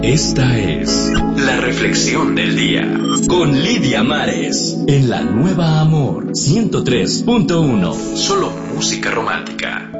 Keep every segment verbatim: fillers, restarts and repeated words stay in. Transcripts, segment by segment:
Esta es la reflexión del día con Lidia Mares en la Nueva Amor ciento tres punto uno. Solo música romántica.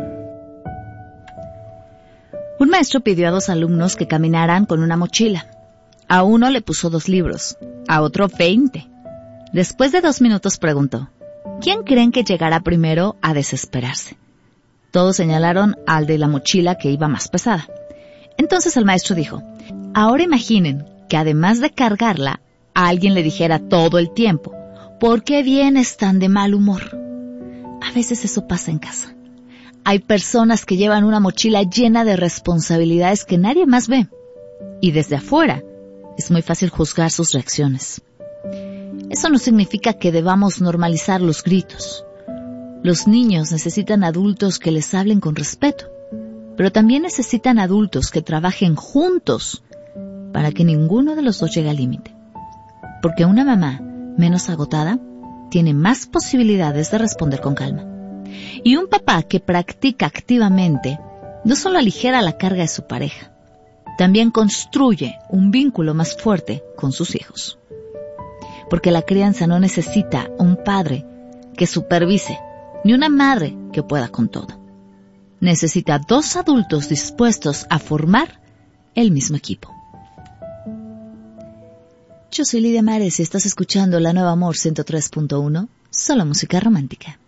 Un maestro pidió a dos alumnos que caminaran con una mochila. A uno le puso dos libros, a otro veinte. Después de dos minutos preguntó, ¿quién creen que llegará primero a desesperarse? Todos señalaron al de la mochila que iba más pesada. Entonces el maestro dijo, ahora imaginen que además de cargarla, a alguien le dijera todo el tiempo, ¿por qué vienes tan de mal humor? A veces eso pasa en casa. Hay personas que llevan una mochila llena de responsabilidades que nadie más ve. Y desde afuera es muy fácil juzgar sus reacciones. Eso no significa que debamos normalizar los gritos. Los niños necesitan adultos que les hablen con respeto, pero también necesitan adultos que trabajen juntos para que ninguno de los dos llegue al límite. Porque una mamá menos agotada tiene más posibilidades de responder con calma. Y un papá que practica activamente no solo aligera la carga de su pareja, también construye un vínculo más fuerte con sus hijos. Porque la crianza no necesita un padre que supervise, ni una madre que pueda con todo. Necesita dos adultos dispuestos a formar el mismo equipo. Yo soy Lidia Mares y estás escuchando La Nueva Amor ciento tres punto uno, solo música romántica.